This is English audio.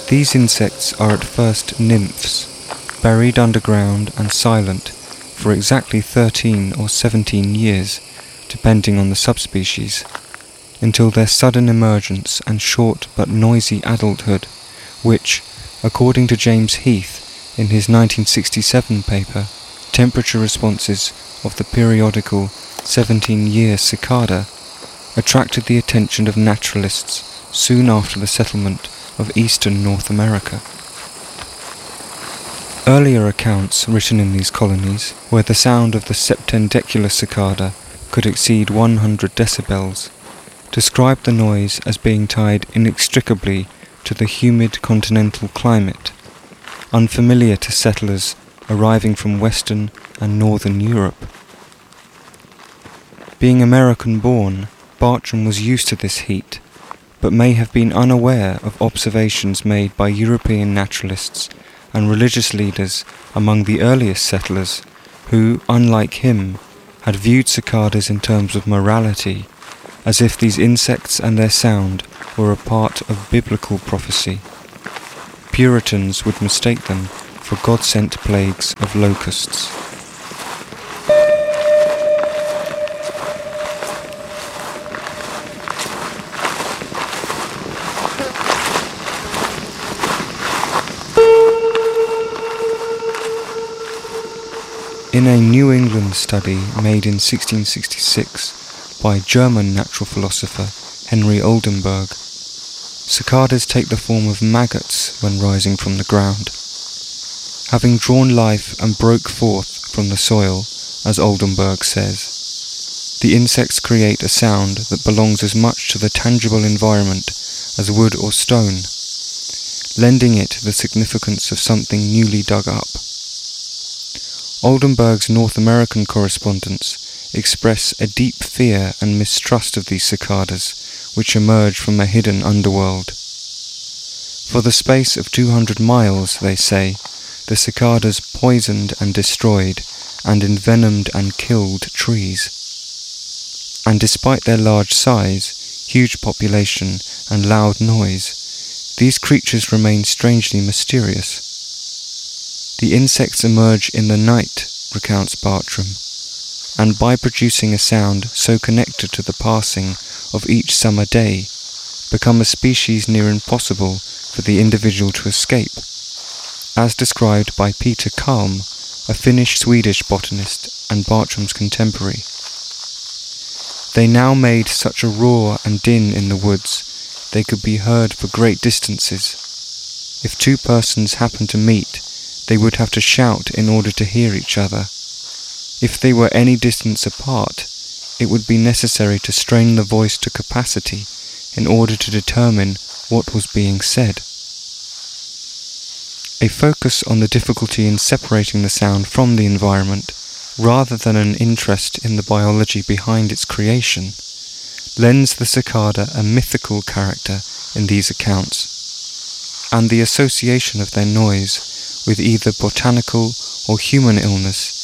These insects are at first nymphs, buried underground and silent for exactly 13 or 17 years, depending on the subspecies, until their sudden emergence and short but noisy adulthood, which, according to James Heath in his 1967 paper, Temperature Responses of the Periodical 17-Year Cicada, attracted the attention of naturalists soon after the settlement of eastern North America. Earlier accounts written in these colonies, where the sound of the septendicular cicada could exceed 100 decibels, described the noise as being tied inextricably to the humid continental climate, unfamiliar to settlers arriving from Western and Northern Europe. Being American-born, Bartram was used to this heat, but may have been unaware of observations made by European naturalists and religious leaders among the earliest settlers who, unlike him, had viewed cicadas in terms of morality, as if these insects and their sound were a part of biblical prophecy. Puritans would mistake them for God-sent plagues of locusts. In a New England study made in 1666 by German natural philosopher Henry Oldenburg, cicadas take the form of maggots when rising from the ground. Having drawn life and broke forth from the soil, as Oldenburg says, the insects create a sound that belongs as much to the tangible environment as wood or stone, lending it the significance of something newly dug up. Oldenburg's North American correspondents express a deep fear and mistrust of these cicadas, which emerge from a hidden underworld. For the space of 200 miles, they say, the cicadas poisoned and destroyed, and envenomed and killed trees. And despite their large size, huge population, and loud noise, these creatures remain strangely mysterious. The insects emerge in the night, recounts Bartram, and by producing a sound so connected to the passing of each summer day, become a species near impossible for the individual to escape, as described by Peter Kalm, a Finnish-Swedish botanist and Bartram's contemporary. They now made such a roar and din in the woods they could be heard for great distances. If two persons happened to meet, they would have to shout in order to hear each other. If they were any distance apart, it would be necessary to strain the voice to capacity in order to determine what was being said. A focus on the difficulty in separating the sound from the environment, rather than an interest in the biology behind its creation, lends the cicada a mythical character in these accounts, and the association of their noise with either botanical or human illness